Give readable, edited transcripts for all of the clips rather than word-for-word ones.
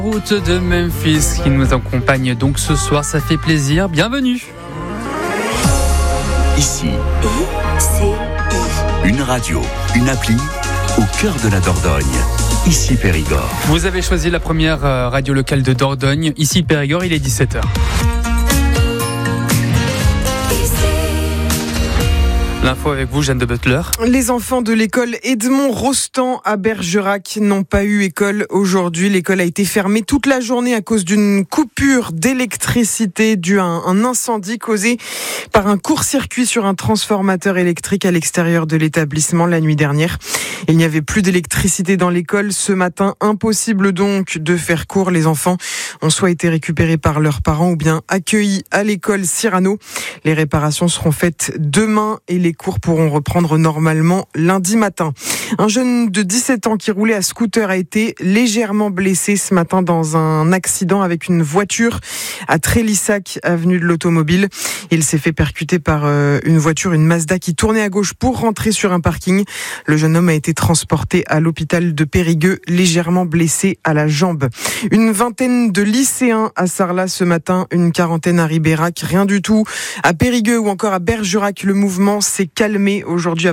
Route de Memphis qui nous accompagne donc ce soir, ça fait plaisir, bienvenue. Ici, une radio, une appli au cœur de la Dordogne. Ici Périgord. Vous avez choisi la première radio locale de Dordogne. Ici Périgord, il est 17h. L'info avec vous, Jeanne de Butler. Les enfants de l'école Edmond Rostand à Bergerac n'ont pas eu école aujourd'hui. L'école a été fermée toute la journée à cause d'une coupure d'électricité due à un incendie causé par un court-circuit sur un transformateur électrique à l'extérieur de l'établissement la nuit dernière. Il n'y avait plus d'électricité dans l'école ce matin. Impossible donc de faire cours. Les enfants ont soit été récupérés par leurs parents ou bien accueillis à l'école Cyrano. Les réparations seront faites demain et les cours pourront reprendre normalement lundi matin. Un jeune de 17 ans qui roulait à scooter a été légèrement blessé ce matin dans un accident avec une voiture à Trélissac, avenue de l'Automobile. Il s'est fait percuter par une voiture, une Mazda qui tournait à gauche pour rentrer sur un parking. Le jeune homme a été transporté à l'hôpital de Périgueux, légèrement blessé à la jambe. Une vingtaine de lycéens à Sarlat ce matin, une quarantaine à Ribérac, rien du tout. À Périgueux ou encore à Bergerac, le mouvement s'est calmé aujourd'hui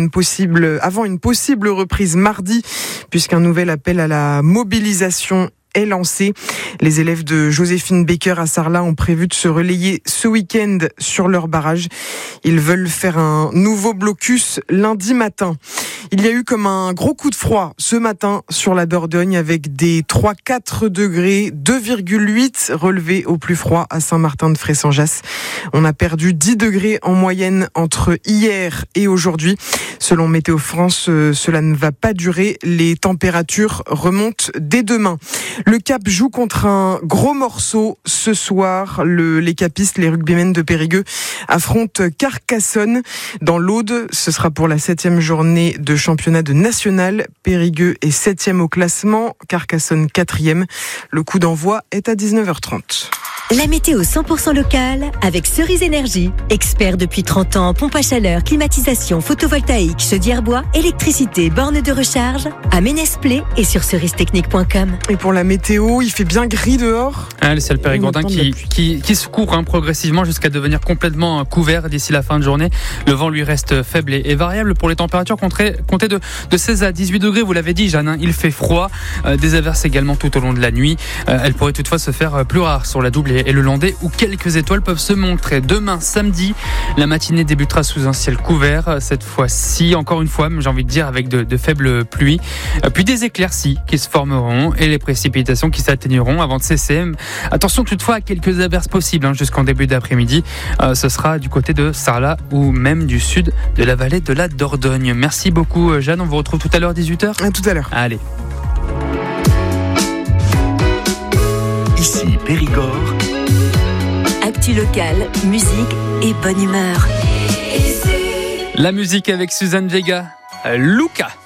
avant une possible reprise mardi, puisqu'un nouvel appel à la mobilisation est lancé. Les élèves de Joséphine Baker à Sarlat ont prévu de se relayer ce week-end sur leur barrage. Ils veulent faire un nouveau blocus lundi matin. Il y a eu comme un gros coup de froid ce matin sur la Dordogne avec des 3-4 degrés, 2,8 relevés au plus froid à Saint-Martin-de-Fray-Sans-Jas. On a perdu 10 degrés en moyenne entre hier et aujourd'hui. Selon Météo France, cela ne va pas durer. Les températures remontent dès demain. Le Cap joue contre un gros morceau ce soir. Les capistes, les rugbymen de Périgueux affrontent Carcassonne dans l'Aude. Ce sera pour la 7e journée de championnat de national. Périgueux est 7e au classement, Carcassonne 4e. Le coup d'envoi est à 19h30. La météo 100% locale avec Cerise Énergie. Expert depuis 30 ans en pompe à chaleur, climatisation, photovoltaïque, chaudière bois, électricité, borne de recharge. À Ménès-Plé et sur cerise-technique.com. Et pour la météo, il fait bien gris dehors. Le ciel périgordin qui se couvre progressivement jusqu'à devenir complètement couvert d'ici la fin de journée. Le vent lui reste faible et variable. Pour les températures, comptez de 16 à 18 degrés, vous l'avez dit Jeanne, il fait froid. Des averses également tout au long de la nuit. Elles pourraient toutefois se faire plus rares sur la Double et le Landais où quelques étoiles peuvent se montrer. Demain samedi, la matinée débutera sous un ciel couvert. Cette fois-ci, encore une fois, j'ai envie de dire avec de faibles pluies. Puis des éclaircies qui se formeront et les précipitations qui s'atténueront avant de cesser. Attention toutefois à quelques averses possibles jusqu'en début d'après-midi. Ce sera du côté de Sarlat ou même du sud de la vallée de la Dordogne. Merci beaucoup Jeanne, on vous retrouve tout à l'heure 18h. À tout à l'heure. Allez. Ici Périgord. Actu local, musique et bonne humeur. La musique avec Suzanne Vega, Luca.